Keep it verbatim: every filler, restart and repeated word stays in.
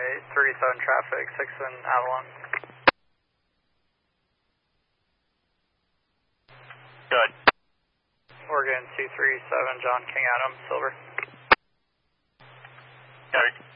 thirty-seven traffic, six in Avalon. Good. Oregon two three seven, John King Adam, Silver. Got it.